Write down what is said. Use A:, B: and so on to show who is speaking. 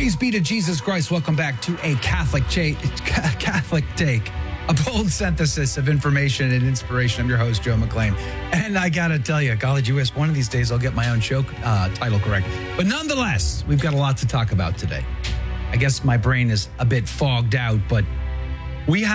A: Praise be to Jesus Christ. Welcome back to a Catholic Take, a bold synthesis of information and inspiration. I'm your host, Joe McClain. And I got to tell you, College US, one of these days I'll get my own show title correct. But nonetheless, we've got a lot to talk about today. I guess my brain is a bit fogged out, but we have